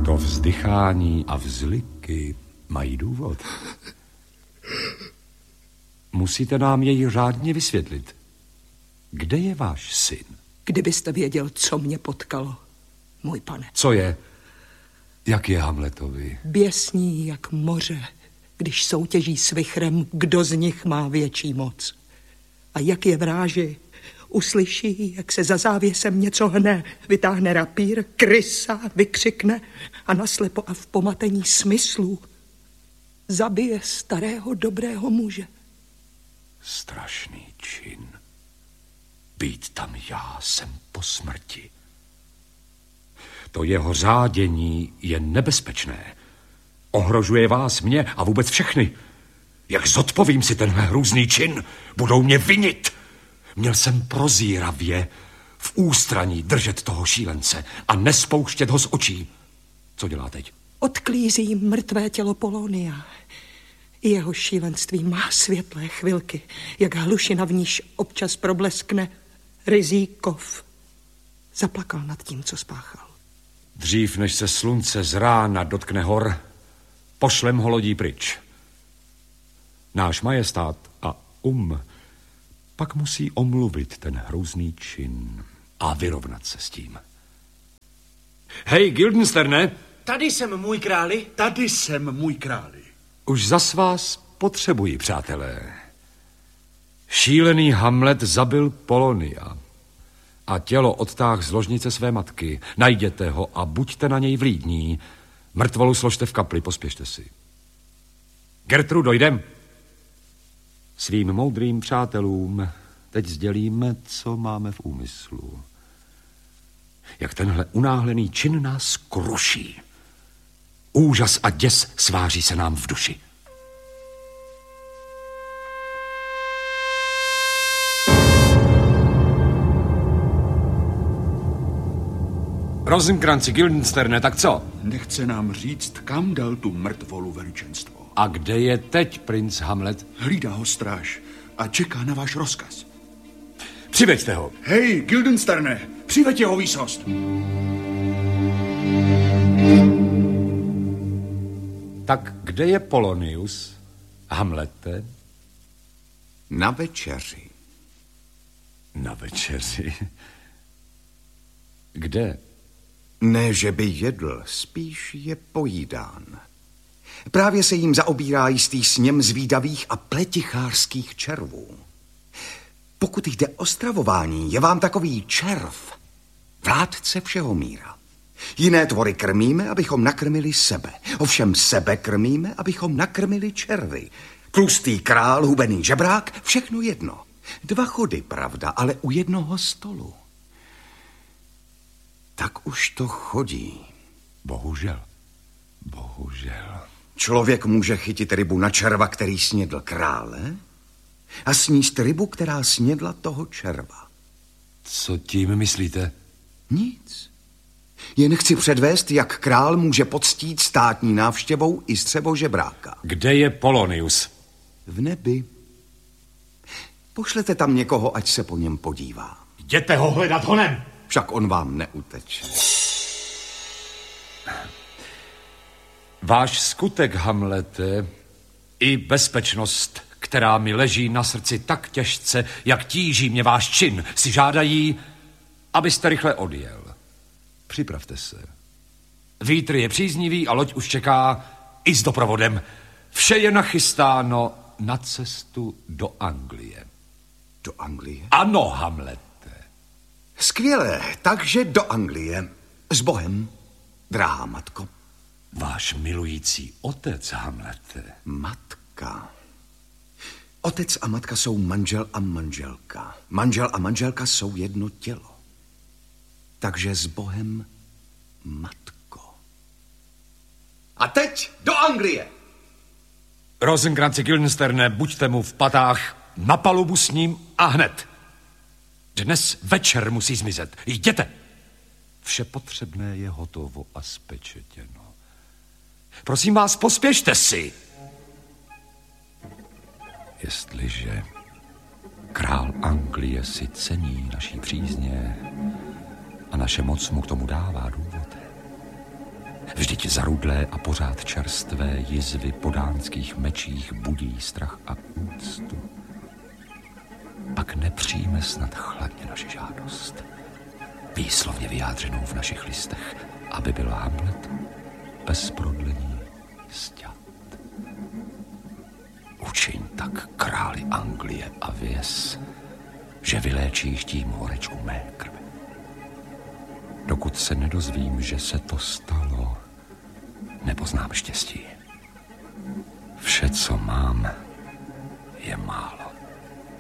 To vzdychání a vzliky mají důvod. Musíte nám jej řádně vysvětlit. Kde je váš syn? Kdybyste věděl, co mě potkalo, můj pane. Co je? Jak je Hamletovi? Běsní jak moře, když soutěží s vichrem, kdo z nich má větší moc. A jak je vráži, uslyší, jak se za závěsem něco hne, vytáhne rapír, krysa, vykřikne a naslepo a v pomatení smyslů zabije starého dobrého muže. Strašný čin. Být tam já jsem po smrti. To jeho řádění je nebezpečné. Ohrožuje vás, mě a vůbec všechny. Jak zodpovím si tenhle hrůzný čin, budou mě vinit. Měl jsem prozíravě v ústraní držet toho šílence a nespouštět ho z očí. Co dělá teď? Odklízí mrtvé tělo Polonia. Jeho šílenství má světlé chvilky, jak hlušina v níž občas probleskne. Rizíkov zaplakal nad tím, co spáchal. Dřív, než se slunce z rána dotkne hor, pošlem ho lodí pryč. Náš majestát a pak musí omluvit ten hrůzný čin a vyrovnat se s tím. Hej, Guildensterne! Tady jsem, můj králi. Tady jsem, můj králi. Už zas vás potřebuji, přátelé. Šílený Hamlet zabil Polonia a tělo odtáhl z ložnice své matky. Najděte ho a buďte na něj vlídní. Mrtvolu složte v kapli, pospěšte si. Gertrudo, jdem. Svým moudrým přátelům teď sdělíme, co máme v úmyslu. Jak tenhle unáhlený čin nás kruší. Úžas a děs sváří se nám v duši. Rosenkranci, Guildensterne, tak co? Nechce nám říct, kam dal tu mrtvolu veličenstvo. A kde je teď princ Hamlet? Hlídá ho stráž a čeká na váš rozkaz. Přiveďte ho. Hej, Guildensterne, přiveď jeho výsost. Tak kde je Polonius, Hamlete? Na večeři. Na večeři? Kde? Ne, že by jedl, spíš je pojídán. Právě se jim zaobírá jistý sněm zvídavých a pletichářských červů. Pokud jde o stravování, je vám takový červ vládce všeho míra. Jiné tvory krmíme, abychom nakrmili sebe. Ovšem sebe krmíme, abychom nakrmili červy. Tlustý král, hubený žebrák, všechno jedno. 2 chody, pravda, ale u jednoho stolu. Tak už to chodí. Bohužel. Člověk může chytit rybu na červa, který snědl krále, a sníst rybu, která snědla toho červa. Co tím myslíte? Nic. Jen chci předvést, jak král může poctít státní návštěvou i střevo žebráka. Kde je Polonius? V nebi. Pošlete tam někoho, ať se po něm podívá. Jděte ho hledat honem. Však on vám neuteče. Váš skutek, Hamlete, i bezpečnost, která mi leží na srdci tak těžce, jak tíží mě váš čin, si žádají, abyste rychle odjel. Připravte se. Vítr je příznivý a loď už čeká i s doprovodem. Vše je nachystáno na cestu do Anglie. Do Anglie? Ano, Hamlete. Skvělé, takže do Anglie. S Bohem, drahá matko. Váš milující otec, Hamlete. Matka. Otec a matka jsou manžel a manželka. Manžel a manželka jsou jedno tělo. Takže s Bohem, matko. A teď do Anglie! Rosenkranci, Guildensterne, buďte mu v patách, na palubu s ním a hned. Dnes večer musí zmizet. Jděte! Vše potřebné je hotovo a spečetěno. Prosím vás, pospěšte si! Jestliže král Anglie si cení naší přízně a naše moc mu k tomu dává důvod, Vždyť zarudlé a pořád čerstvé jizvy po dánských mečích budí strach a úctu. Pak nepřijme snad chladně naši žádost, výslovně vyjádřenou v našich listech, aby byl Hamlet bez prodlení sťat. Učiň tak králi Anglie a věz, že vyléčíš tím horečku mé krve. Dokud se nedozvím, že se to stalo, nepoznám štěstí. Vše, co mám, je málo.